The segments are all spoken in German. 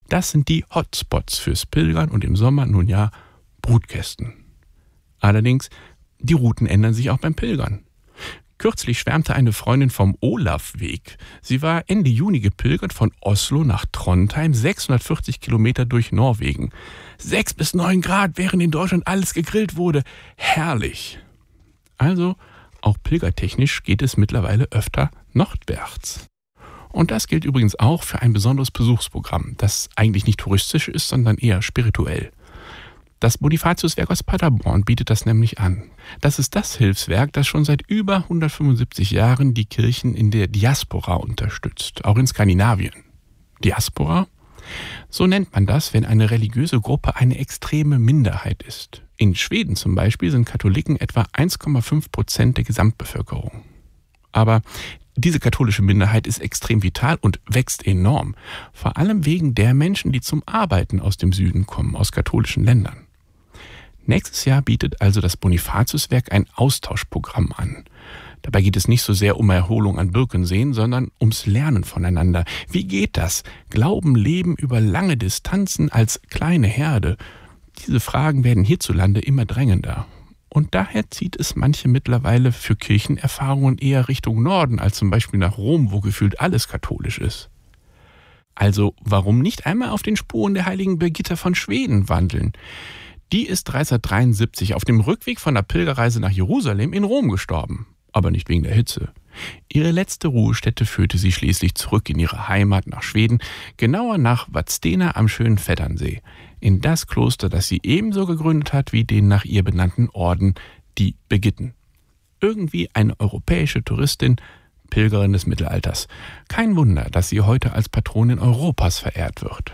Das sind die Hotspots fürs Pilgern und im Sommer nun ja Brutkästen. Allerdings, die Routen ändern sich auch beim Pilgern. Kürzlich schwärmte eine Freundin vom Olavweg. Sie war Ende Juni gepilgert von Oslo nach Trondheim, 640 Kilometer durch Norwegen. 6 bis 9 Grad, während in Deutschland alles gegrillt wurde. Herrlich. Also, auch pilgertechnisch geht es mittlerweile öfter nordwärts. Und das gilt übrigens auch für ein besonderes Besuchsprogramm, das eigentlich nicht touristisch ist, sondern eher spirituell. Das Bonifatiuswerk aus Paderborn bietet das nämlich an. Das ist das Hilfswerk, das schon seit über 175 Jahren die Kirchen in der Diaspora unterstützt, auch in Skandinavien. Diaspora? So nennt man das, wenn eine religiöse Gruppe eine extreme Minderheit ist. In Schweden zum Beispiel sind Katholiken etwa 1,5% der Gesamtbevölkerung. Aber diese katholische Minderheit ist extrem vital und wächst enorm. Vor allem wegen der Menschen, die zum Arbeiten aus dem Süden kommen, aus katholischen Ländern. Nächstes Jahr bietet also das Bonifatiuswerk ein Austauschprogramm an. Dabei geht es nicht so sehr um Erholung an Birkenseen, sondern ums Lernen voneinander. Wie geht das? Glauben, Leben über lange Distanzen als kleine Herde? Diese Fragen werden hierzulande immer drängender. Und daher zieht es manche mittlerweile für Kirchenerfahrungen eher Richtung Norden, als zum Beispiel nach Rom, wo gefühlt alles katholisch ist. Also warum nicht einmal auf den Spuren der heiligen Birgitta von Schweden wandeln? Die ist 1373 auf dem Rückweg von der Pilgerreise nach Jerusalem in Rom gestorben. Aber nicht wegen der Hitze. Ihre letzte Ruhestätte führte sie schließlich zurück in ihre Heimat nach Schweden, genauer nach Vadstena am schönen Vetternsee, in das Kloster, das sie ebenso gegründet hat wie den nach ihr benannten Orden, die Birgitten. Irgendwie eine europäische Touristin, Pilgerin des Mittelalters. Kein Wunder, dass sie heute als Patronin Europas verehrt wird.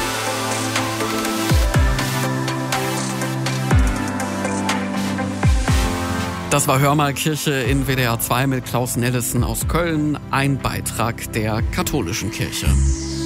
Das war Hör mal Kirche in WDR 2 mit Klaus Nellesen aus Köln, ein Beitrag der katholischen Kirche.